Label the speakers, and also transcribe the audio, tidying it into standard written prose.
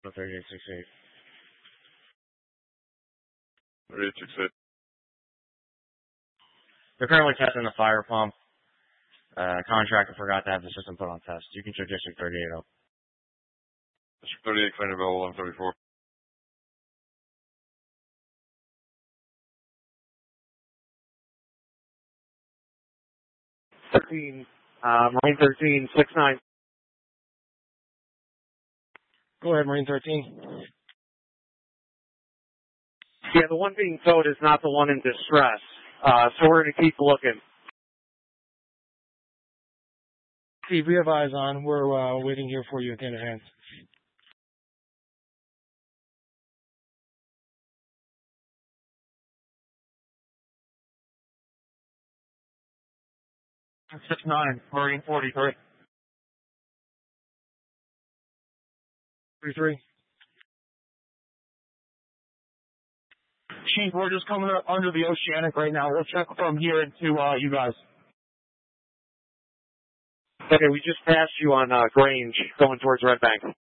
Speaker 1: 3868.
Speaker 2: 3868.
Speaker 1: They're currently testing the fire pump. Contractor forgot to have the system put on test. You can check District 38 up.
Speaker 2: District 38, claim available 134.
Speaker 3: Marine 13, 69.
Speaker 1: Go ahead, Marine 13.
Speaker 3: Yeah, the one being towed is not the one in distress, so we're going to keep looking.
Speaker 1: Steve, we have eyes on. We're waiting here for you at the end of hands.
Speaker 3: Nine, Marine 43.
Speaker 1: 33.
Speaker 3: Chief, we're just coming up under the Oceanic right now. We'll check from here into you guys. Okay, we just passed you on Grange, going towards Red Bank.